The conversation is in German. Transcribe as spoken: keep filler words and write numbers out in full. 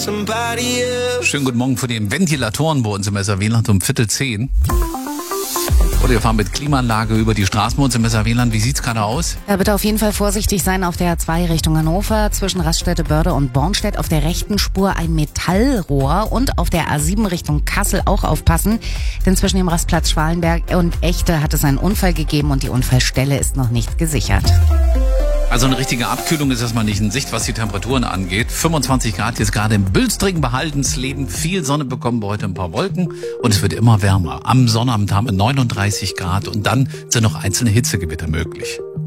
somebody else. Schönen guten Morgen von den Ventilatoren bei uns im S R W-Land um Viertel zehn. Oder wir fahren mit Klimaanlage über die Straßen bei uns im S R W-Land. Wie sieht's gerade aus? Ja, bitte auf jeden Fall vorsichtig sein auf der A zwei Richtung Hannover. Zwischen Raststätte Börde und Bornstedt auf der rechten Spur ein Metallrohr. Und auf der A sieben Richtung Kassel auch aufpassen. Denn zwischen dem Rastplatz Schwalenberg und Echte hat es einen Unfall gegeben und die Unfallstelle ist noch nicht gesichert. Also eine richtige Abkühlung ist erstmal nicht in Sicht, was die Temperaturen angeht. fünfundzwanzig Grad jetzt gerade im Bülstrigen bei Haldensleben. Viel Sonne bekommen wir heute, ein paar Wolken. Und es wird immer wärmer. Am Sonnabend haben wir neununddreißig Grad und dann sind noch einzelne Hitzegewitter möglich.